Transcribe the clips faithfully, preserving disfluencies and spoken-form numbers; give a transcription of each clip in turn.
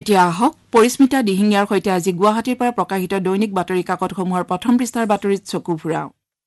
এতিয়া আহক পৰিস্মিতা দিহিঙীয়াৰ সৈতে আজি গুৱাহাটীৰ পৰা প্ৰকাশিত দৈনিক বাতৰি কাকতসমূহৰ প্ৰথম পৃষ্ঠাৰ বাতৰিত চকু ফুৰাও।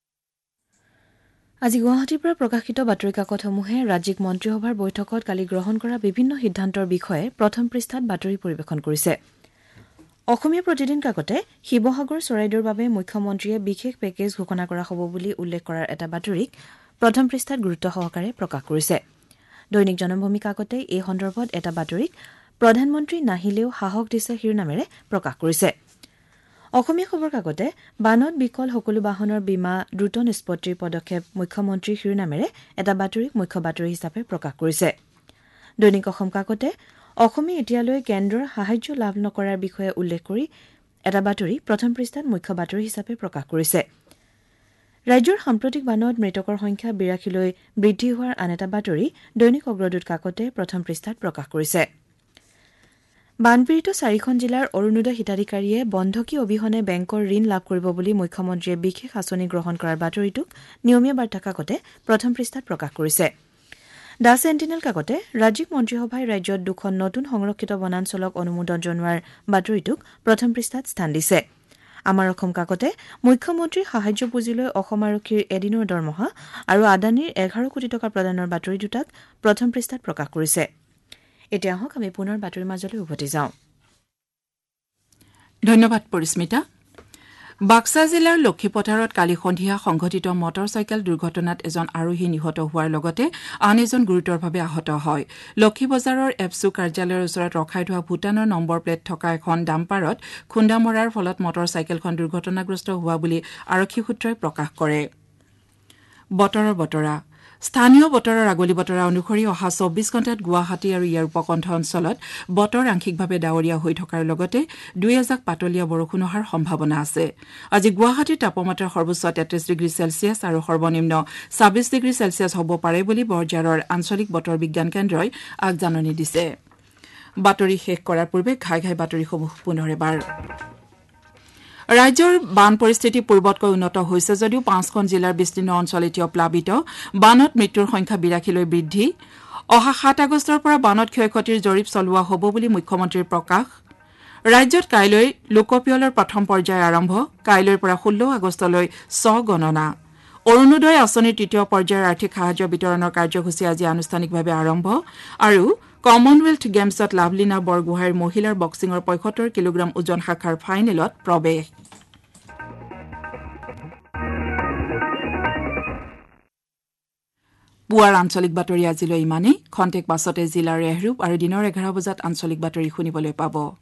আজি গুৱাহাটীৰ পৰা প্ৰকাশিত বাতৰি কাকতসমূহে ৰাজ্যিক মন্ত্ৰীসভাৰ বৈঠকত কালি গ্ৰহণ কৰা বিভিন্ন সিদ্ধান্তৰ বিষয়ে প্ৰথম পৃষ্ঠাত বাতৰি পৰিৱেশন কৰিছে। অসমীয়া প্ৰতিদিন কাকতে শিৱসাগৰ চৰাইদেউৰ বাবে মুখ্যমন্ত্ৰীয়ে বিশেষ পেকেজ ঘোষণা কৰা হ'ব বুলি উল্লেখ কৰাৰ এটা বাতৰিক প্ৰথম পৃষ্ঠাত গুৰুত্ব সহকাৰে প্ৰকাশ কৰিছে। দৈনিক জনমভূমি কাকতে এই সন্দৰ্ভত এটা বাতৰিক প্ৰধানমন্ত্ৰী নাহিলেও সাহস দিছে শিৰোনামেৰে প্ৰকাশ কৰিছে। অসমীয়া খবৰ কাকতে বানত বিকল সকলো বাহনৰ বীমা দ্ৰুত নিষ্পত্তিৰ পদক্ষেপ মুখ্যমন্ত্ৰীৰ শিৰোনামেৰে এটা বাতৰিক মুখ্য বাতৰি হিচাপে প্ৰকাশ কৰিছে। দৈনিক অসম কাকতে অসমে এতিয়ালৈ কেন্দ্ৰৰ সাহায্য লাভ নকৰাৰ বিষয়ে উল্লেখ কৰি এটা বাতৰি প্ৰথম পৃষ্ঠাত মুখ্য বাতৰি হিচাপে প্ৰকাশ কৰিছে। ৰাজ্যৰ সাম্প্ৰতিক বানত মৃতকৰ সংখ্যা বিৰাশীলৈ বৃদ্ধি হোৱাৰ আন এটা বাতৰি দৈনিক অগ্ৰদূত কাকতে প্ৰথম পৃষ্ঠাত প্ৰকাশ কৰিছে। বানপীড়িত চাৰিখন জিলাৰ অৰুণোদয় হিতাধিকাৰীয়ে বন্ধকী অবিহনে বেংকৰ ঋণ লাভ কৰিব বুলি মুখ্যমন্ত্ৰীয়ে বিশেষ আঁচনি গ্ৰহণ কৰাৰ বাতৰিটোক নিয়মীয়া বাৰ্তা কাকতে প্ৰথম পৃষ্ঠাত প্ৰকাশ কৰিছে। দা চেণ্টিনেল কাকতে ৰাজ্যিক মন্ত্ৰীসভাই ৰাজ্যত দুখন নতুন সংৰক্ষিত বনাঞ্চলক অনুমোদন জনোৱাৰ বাতৰিটোক প্ৰথম পৃষ্ঠাত স্থান দিছে। আমাৰ অসম কাকতে মুখ্যমন্ত্ৰীৰ সাহায্য পুঁজিলৈ অসম আৰক্ষীৰ এদিনৰ দৰমহা আৰু আদানীৰ এঘাৰ কোটি টকা প্ৰদানৰ বাতৰি দুটাক প্ৰথম পৃষ্ঠাত প্ৰকাশ কৰিছে। এতিয়া আহক আমি পুনৰ বাতৰিৰ মাজলৈ উভতি যাওঁ। ধন্যবাদ পৰিস্মিতা। বাক্সা জিলাৰ লক্ষীপথাৰত কালি সন্ধিয়া সংঘটিত মটৰ চাইকেল দুৰ্ঘটনাত এজন আৰোহী নিহত হোৱাৰ লগতে আন এজন গুৰুতৰভাৱে আহত হয়। লক্ষীবজাৰৰ এফচু কাৰ্যালয়ৰ ওচৰত ৰখাই থোৱা ভূটানৰ নম্বৰ প্লেট থকা এখন ডাম্পাৰত খুন্দা মৰাৰ ফলত মটৰ চাইকেলখন দুৰ্ঘটনাগ্ৰস্ত হোৱা বুলি আৰক্ষী সূত্ৰই প্ৰকাশ কৰে। বতৰৰ বতৰা স্থানীয় বতৰৰ আগলি বতৰা অনুসৰি অহা চৌব্বিছ ঘণ্টাত গুৱাহাটী আৰু ইয়াৰ উপকণ্ঠ অঞ্চলত বতৰ আংশিকভাৱে ডাৱৰীয়া হৈ থকাৰ লগতে দুই এজাক পাতলীয়া বৰষুণ অহাৰ সম্ভাৱনা আছে। আজি গুৱাহাটীৰ তাপমাত্ৰা সৰ্বোচ্চ তেত্ৰিশ ডিগ্ৰী চেলছিয়াছ আৰু সৰ্বনিম্ন ছাব্বিছ ডিগ্ৰী চেলছিয়াছ হ'ব পাৰে বুলি বৰঝাৰৰ আঞ্চলিক বতৰ বিজ্ঞান কেন্দ্ৰই আগজাননী দিছে। বাতৰি শেষ কৰাৰ পূৰ্বে ঘাই ঘাই বাতৰিসমূহ পুনৰ এবাৰ। ৰাজ্যৰ বান পৰিস্থিতি পূৰ্বতকৈ উন্নত হৈছে যদিও পাঁচখন জিলাৰ বিস্তীৰ্ণ অঞ্চল এতিয়াও প্লাবিত। বানত মৃত্যুৰ সংখ্যা বিৰাশীলৈ বৃদ্ধি। অহা সাত আগষ্টৰ পৰা বানত ক্ষয় ক্ষতিৰ জৰীপ চলোৱা হ'ব বুলি মুখ্যমন্ত্ৰীৰ প্ৰকাশ। ৰাজ্যত কাইলৈ লোকপিয়লৰ প্ৰথম পৰ্যায় আৰম্ভ। কাইলৈৰ পৰা ষোল্ল আগষ্টলৈ স্বগণনা। অৰুণোদয় আঁচনিৰ তৃতীয় পৰ্যায়ৰ আৰ্থিক সাহায্য বিতৰণৰ কাৰ্যসূচী আজি আনুষ্ঠানিকভাৱে আৰম্ভ। আৰু কমনৱেলথ গেমছত লাভলীনা বৰগোহাঁইৰ মহিলাৰ বক্সিঙৰ পঁয়সত্তৰ কিলোগ্ৰাম ওজন শাখাৰ ফাইনেলত প্ৰৱেশ। পুৱাৰ আঞ্চলিক বাতৰি আজিলৈ ইমানেই। খন্তেক পাছতে জিলাৰ ৰেহৰূপ আৰু দিনৰ এঘাৰ বজাত আঞ্চলিক বাতৰি শুনিবলৈ পাব।